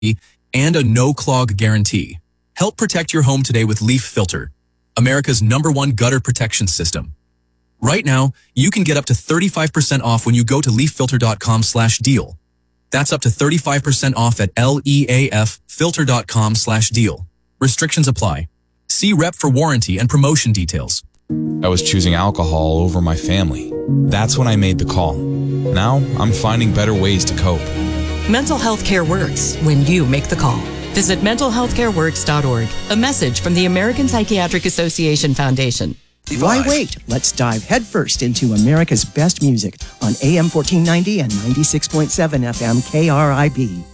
and a no-clog guarantee. Help protect your home today with Leaf Filter, America's #1 gutter protection system. Right now, you can get up to 35% off when you go to leaffilter.com/deal. That's up to 35% off at leaffilter.com/deal. Restrictions apply. See rep for warranty and promotion details. I was choosing alcohol over my family. That's when I made the call. Now, I'm finding better ways to cope. Mental health care works when you make the call. Visit mentalhealthcareworks.org. A message from the American Psychiatric Association Foundation. Why wait? Let's dive headfirst into America's best music on AM 1490 and 96.7 FM KRIB.